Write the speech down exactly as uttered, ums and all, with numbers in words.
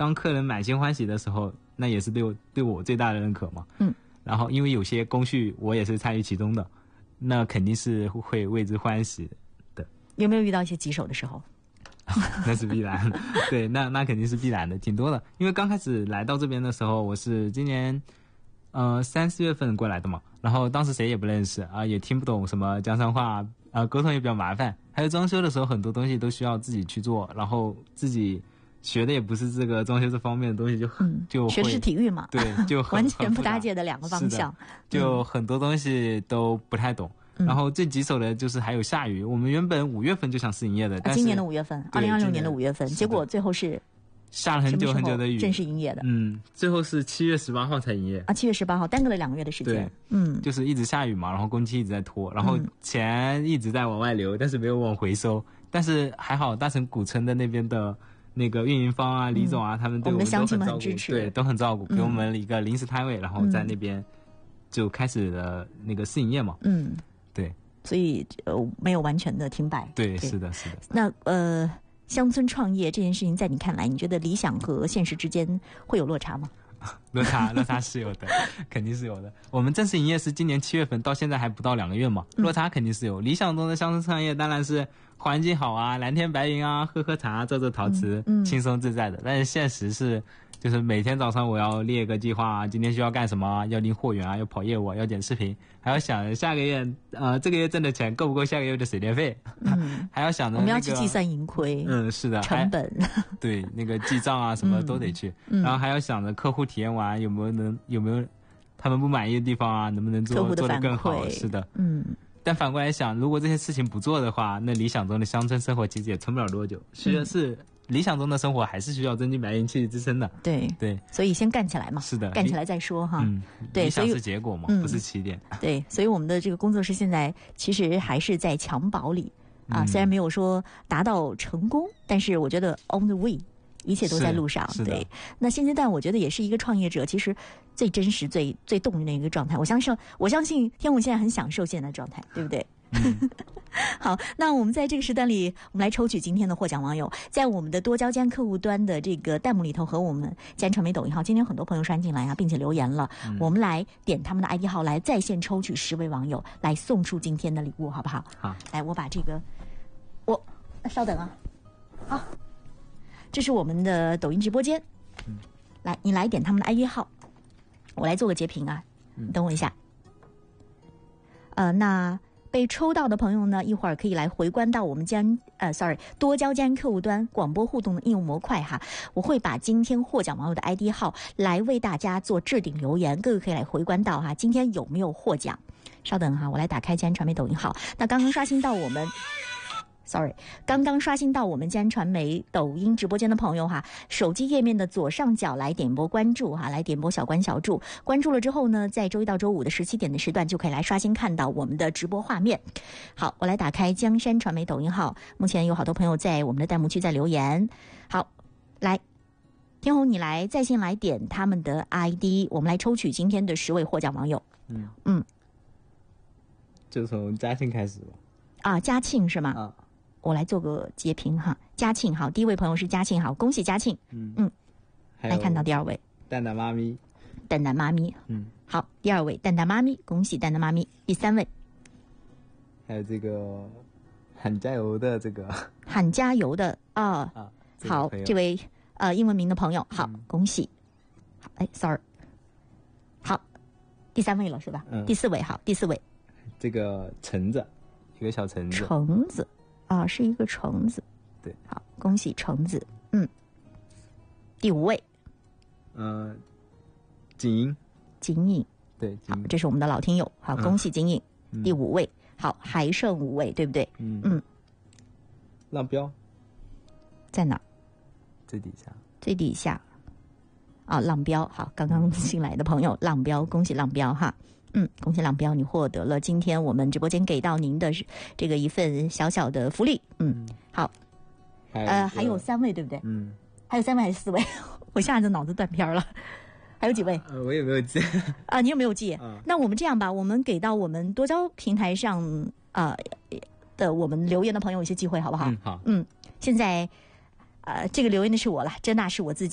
当客人满心欢喜的时候，那也是对我对我最大的认可嘛。 嗯。 然后因为有些工序我也是参与其中的，那肯定是会为之欢喜的。 有没有遇到一些棘手的时候？ 那是必然的，对，那那肯定是必然的，挺多的。因为刚开始来到这边的时候，我是今年呃三四月份过来的嘛，然后当时谁也不认识啊，也听不懂什么江山话啊，沟通也比较麻烦。还有装修的时候，很多东西都需要自己去做，然后自己学的也不是这个装修这方面的东西就，就、嗯、就学的是体育嘛， 对，就完全不搭界的两个方向， 就很多东西都不太懂。嗯、然后最棘手的就是还有下雨，我们原本五月份就想试营业的， 啊、 但是今年的五月份，二零二六年的五月份，结果最后是下了很久很久的雨， 正式营业的。 嗯，最后是七月十八号才营业啊，七月十八号耽搁了两个月的时间。 对， 嗯， 就是一直下雨嘛，然后工期一直在拖，然后钱一直在往外流，但是没有往回收。但是还好，大城古城的那边的那个运营方啊、李总啊， 嗯、 他们对我们的乡亲们很支持， 对，都很照顾， 嗯、 给我们一个临时摊位，然后在那边就开始了那个试营业嘛。 嗯， 对。 所以呃没有完全的停摆。 对，是的，是的。 那呃，乡村创业这件事情，在你看来，你觉得理想和现实之间会有落差吗？ 落差，落差是有的，肯定是有的。我们正式营业是今年七月份，到现在还不到两个月嘛，落差肯定是有。嗯、理想中的乡村创业当然是环境好啊，蓝天白云啊，喝喝茶，做做陶瓷，嗯嗯、轻松自在的。但是现实是。就是每天早上我要列个计划啊，今天需要干什么啊，要拎货源啊，要跑业务啊，要剪视频，还要想下个月呃这个月挣的钱够不够下个月的水电费，嗯、还要想着、那个、 我们要去计算盈亏， 嗯，是的， 成本， 对，那个记账啊什么都得去，嗯、然后还要想着客户体验完有没有能有没有他们不满意的地方啊，能不能做做得更好，是的， 嗯。 但反过来想，如果这些事情不做的话，那理想中的乡村生活其实也撑不了多久。需要是理想中的生活，还是需要真金白银去支撑的。 对对， 所以先干起来嘛。 是的， 干起来再说哈。 嗯， 对， 理想是结果嘛，嗯、不是起点。 对，所以我们的这个工作室现在其实还是在襁褓里啊，嗯、虽然没有说达到成功，但是我觉得 on the way。一切都在路上，对。那现阶段我觉得也是一个创业者，其实最真实、最最动人的一个状态。我相信，我相信天虎现在很享受现在的状态，对不对？嗯、好，那我们在这个时段里，我们来抽取今天的获奖网友，在我们的多交间客户端的这个弹幕里头和我们嘉传媒抖音号，今天有很多朋友刷进来啊，并且留言了，嗯、我们来点他们的 I D 号来在线抽取十位网友来送出今天的礼物，好不好？ 好， 来，我把这个，我稍等啊，好。这是我们的抖音直播间，嗯、来，你来点他们的 I D 号，我来做个截屏啊，你等我一下。呃，那被抽到的朋友呢，一会儿可以来回关到我们将呃 ，sorry 多交间客户端广播互动的应用模块哈，我会把今天获奖网友的 I D 号来为大家做置顶留言，各个可以来回关到哈，今天有没有获奖？稍等哈，我来打开嘉传媒抖音号，那刚刚刷新到我们。Sorry， 刚刚刷新到我们嘉传媒抖音直播间的朋友哈，手机页面的左上角来点播关注哈，来点播小关小注，关注了之后呢，在周一到周五的十七点的时段就可以来刷新看到我们的直播画面。好，我来打开江山传媒抖音号，目前有好多朋友在我们的弹幕区在留言。好，来，天虹你来在线来点他们的 I D， 我们来抽取今天的十位获奖网友。嗯嗯， 就从嘉庆开始吧。 啊，嘉庆是吗？ 啊。 我来做个截屏哈，嘉庆好，第一位朋友是嘉庆好，恭喜嘉庆。嗯嗯，来看到第二位， 蛋蛋妈咪， 蛋蛋妈咪，嗯，好，第二位蛋蛋妈咪，恭喜蛋蛋妈咪。第三位， 还有这个喊加油的这个喊加油的啊、哦、啊，好，这位呃英文名的朋友，好，嗯、恭喜。好，哎 ，sorry， 好，第三位了是吧？嗯，第四位好，第四位， 这个橙子。一个小橙子， 橙子啊，是一个橙子， 对， 好，恭喜橙子，嗯，第五位， 呃，景英， 景颖， 对， 好，这是我们的老听友，好，恭喜景颖，嗯、第五位，好，还剩五位，对不对？嗯嗯， 浪标在哪儿？ 最底下， 最底下，啊，浪标，好，刚刚新来的朋友，浪标，恭喜浪标哈。嗯，恭喜浪标，你获得了今天我们直播间给到您的这个一份小小的福利。嗯，好，呃，还有三位对不对？嗯，还有三位还是四位？我一下子脑子断片了。还有几位？ 呃，我也没有记啊，你有没有记？啊、那我们这样吧，我们给到我们多交平台上啊、呃、的我们留言的朋友一些机会，好不好？ 嗯，好。 嗯，现在呃，这个留言的是我了，真的是我自己。